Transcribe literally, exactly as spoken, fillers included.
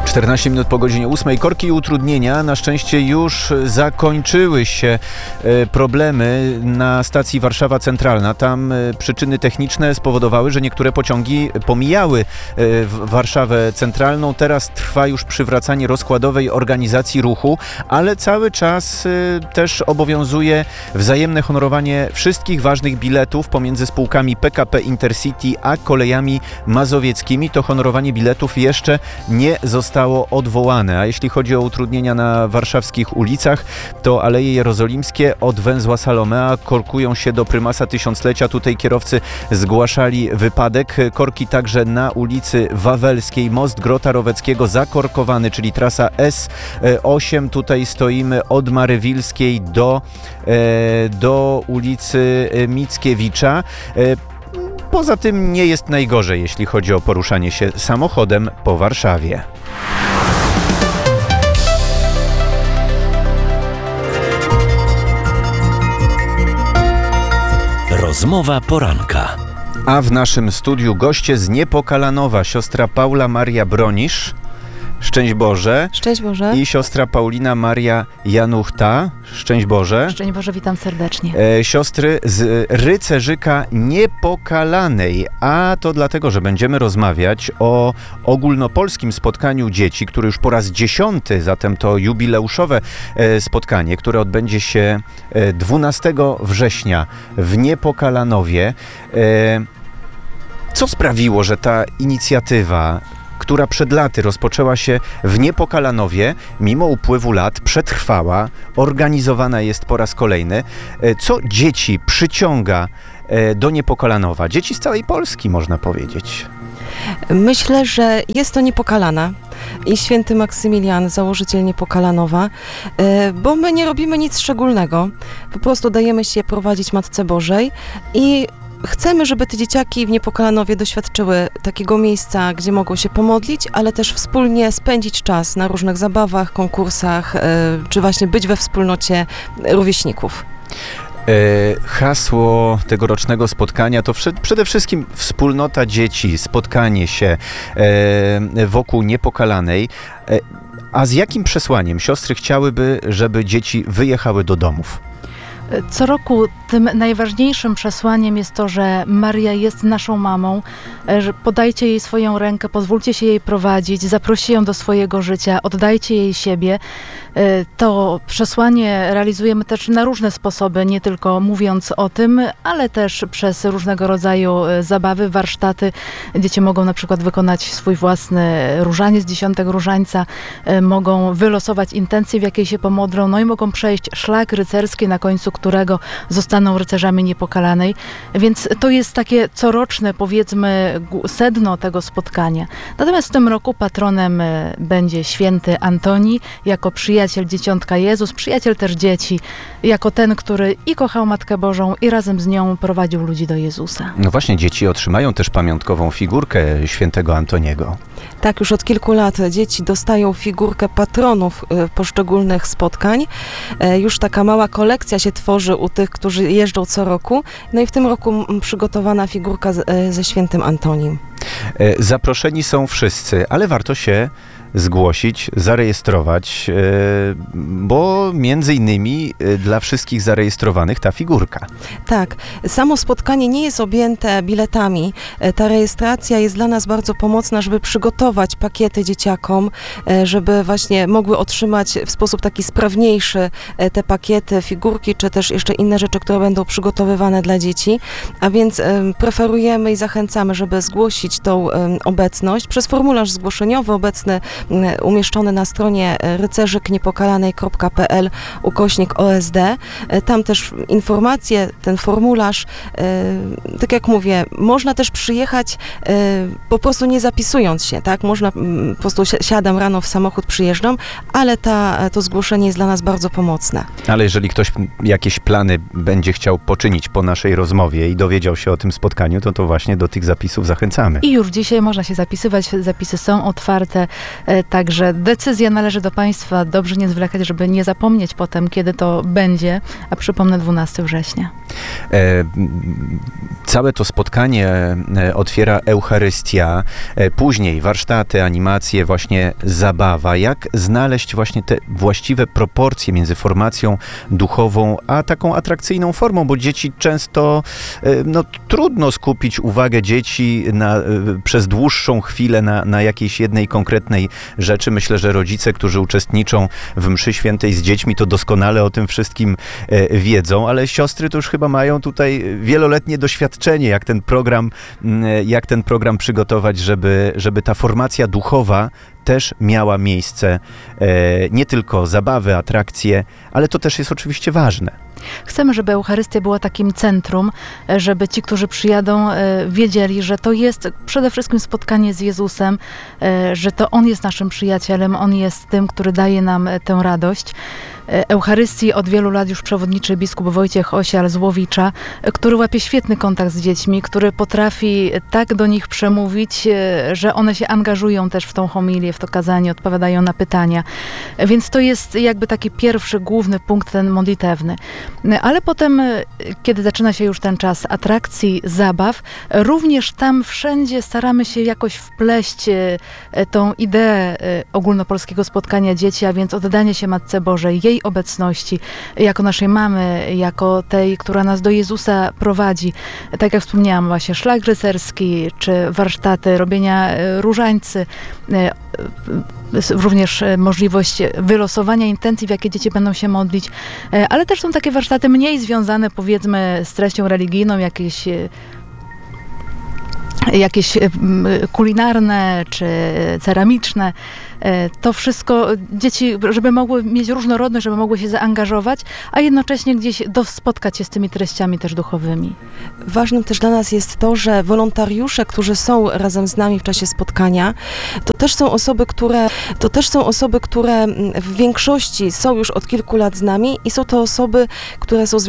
czternaście minut po godzinie ósmej. Korki i utrudnienia. Na szczęście już zakończyły się problemy na stacji Warszawa Centralna. Tam przyczyny techniczne spowodowały, że niektóre pociągi pomijały Warszawę Centralną. Teraz trwa już przywracanie rozkładowej organizacji ruchu, ale cały czas też obowiązuje wzajemne honorowanie wszystkich ważnych biletów pomiędzy spółkami P K P Intercity a kolejami mazowieckimi. To honorowanie biletów jeszcze nie zostało odwołane. A jeśli chodzi o utrudnienia na warszawskich ulicach, to Aleje Jerozolimskie od węzła Salomea korkują się do Prymasa Tysiąclecia. Tutaj kierowcy zgłaszali wypadek. Korki także na ulicy Wawelskiej. Most Grota Roweckiego zakorkowany, czyli trasa S osiem. Tutaj stoimy od Marywilskiej do, do ulicy Mickiewicza. Poza tym nie jest najgorzej, jeśli chodzi o poruszanie się samochodem po Warszawie. Rozmowa poranka. A w naszym studiu goście z Niepokalanowa, siostra Paula Maria Bronisz. Szczęść Boże. Szczęść Boże. I siostra Paulina Maria Januchta. Szczęść Boże. Szczęść Boże, witam serdecznie. E, siostry z Rycerzyka Niepokalanej. A to dlatego, że będziemy rozmawiać o ogólnopolskim spotkaniu dzieci, które już po raz dziesiąty, zatem to jubileuszowe e, spotkanie, które odbędzie się e, dwunastego września w Niepokalanowie. E, co sprawiło, że ta inicjatywa, która przed laty rozpoczęła się w Niepokalanowie, mimo upływu lat przetrwała, organizowana jest po raz kolejny. Co dzieci przyciąga do Niepokalanowa? Dzieci z całej Polski, można powiedzieć. Myślę, że jest to Niepokalana i święty Maksymilian, założyciel Niepokalanowa, bo my nie robimy nic szczególnego. Po prostu dajemy się prowadzić Matce Bożej i chcemy, żeby te dzieciaki w Niepokalanowie doświadczyły takiego miejsca, gdzie mogą się pomodlić, ale też wspólnie spędzić czas na różnych zabawach, konkursach, czy właśnie być we wspólnocie rówieśników. Hasło tegorocznego spotkania to przede wszystkim wspólnota dzieci, spotkanie się wokół Niepokalanej. A z jakim przesłaniem siostry chciałyby, żeby dzieci wyjechały do domów? Co roku tym najważniejszym przesłaniem jest to, że Maria jest naszą mamą, że podajcie jej swoją rękę, pozwólcie się jej prowadzić, zaproście ją do swojego życia, oddajcie jej siebie. To przesłanie realizujemy też na różne sposoby, nie tylko mówiąc o tym, ale też przez różnego rodzaju zabawy, warsztaty. Dzieci mogą na przykład wykonać swój własny różaniec, dziesiątek różańca, mogą wylosować intencję, w jakiej się pomodlą, no i mogą przejść szlak rycerski, na końcu którego zostaną rycerzami Niepokalanej. Więc to jest takie coroczne, powiedzmy, sedno tego spotkania. Natomiast w tym roku patronem będzie święty Antoni, jako przyjaciel Dzieciątka Jezus, przyjaciel też dzieci, jako ten, który i kochał Matkę Bożą i razem z nią prowadził ludzi do Jezusa. No właśnie, dzieci otrzymają też pamiątkową figurkę świętego Antoniego. Tak, już od kilku lat dzieci dostają figurkę patronów poszczególnych spotkań. Już taka mała kolekcja się tworzy u tych, którzy jeżdżą co roku. No i w tym roku przygotowana figurka ze świętym Antonim. Zaproszeni są wszyscy, ale warto się zgłosić, zarejestrować, bo między innymi dla wszystkich zarejestrowanych ta figurka. Tak, samo spotkanie nie jest objęte biletami. Ta rejestracja jest dla nas bardzo pomocna, żeby przygotować pakiety dzieciakom, żeby właśnie mogły otrzymać w sposób taki sprawniejszy te pakiety, figurki, czy też jeszcze inne rzeczy, które będą przygotowywane dla dzieci. A więc preferujemy i zachęcamy, żeby zgłosić tą obecność przez formularz zgłoszeniowy obecny umieszczony na stronie rycerzyk niepokalanej kropka p l ukośnik O S D. Tam też informacje, ten formularz, tak jak mówię, można też przyjechać po prostu nie zapisując się, tak? Można po prostu siadam rano w samochód, przyjeżdżam, ale ta, to zgłoszenie jest dla nas bardzo pomocne. Ale jeżeli ktoś jakieś plany będzie będzie chciał poczynić po naszej rozmowie i dowiedział się o tym spotkaniu, to to właśnie do tych zapisów zachęcamy. I już dzisiaj można się zapisywać, zapisy są otwarte, e, także decyzja należy do Państwa. Dobrze nie zwlekać, żeby nie zapomnieć potem, kiedy to będzie, a przypomnę dwunastego września. E, całe to spotkanie e, otwiera Eucharystia, e, później warsztaty, animacje, właśnie zabawa. Jak znaleźć właśnie te właściwe proporcje między formacją duchową, a taką atrakcyjną formą, bo dzieci często, e, no trudno skupić uwagę dzieci na, e, przez dłuższą chwilę na, na jakiejś jednej konkretnej rzeczy. Myślę, że rodzice, którzy uczestniczą w mszy świętej z dziećmi, to doskonale o tym wszystkim e, wiedzą, ale siostry to już chyba mają tutaj wieloletnie doświadczenie, jak ten program, jak ten program przygotować, żeby, żeby ta formacja duchowa też miała miejsce, e, nie tylko zabawy, atrakcje, ale to też jest oczywiście ważne. Chcemy, żeby Eucharystia była takim centrum, e, żeby ci, którzy przyjadą, e, wiedzieli, że to jest przede wszystkim spotkanie z Jezusem, e, że to On jest naszym przyjacielem, On jest tym, który daje nam e, tę radość. E, Eucharystii od wielu lat już przewodniczy biskup Wojciech Osial z Łowicza, e, który łapie świetny kontakt z dziećmi, który potrafi tak do nich przemówić, e, że one się angażują też w tą homilię, w to kazanie, odpowiadają na pytania. E, Więc to jest jakby taki pierwszy, główny punkt, ten modlitewny. Ale potem, kiedy zaczyna się już ten czas atrakcji, zabaw, również tam wszędzie staramy się jakoś wpleść tą ideę ogólnopolskiego spotkania dzieci, a więc oddanie się Matce Bożej, jej obecności, jako naszej mamy, jako tej, która nas do Jezusa prowadzi. Tak jak wspomniałam, właśnie szlak rycerski, czy warsztaty robienia różańcy, również możliwość wylosowania intencji, w jakie dzieci będą się modlić, ale też są takie warsztaty mniej związane, powiedzmy, z treścią religijną, jakieś jakieś kulinarne czy ceramiczne. To wszystko dzieci, żeby mogły mieć różnorodność, żeby mogły się zaangażować, a jednocześnie gdzieś do, spotkać się z tymi treściami też duchowymi. Ważnym też dla nas jest to, że wolontariusze, którzy są razem z nami w czasie spotkania, to też są osoby, które, to też są osoby, które w większości są już od kilku lat z nami i są to osoby, które są związane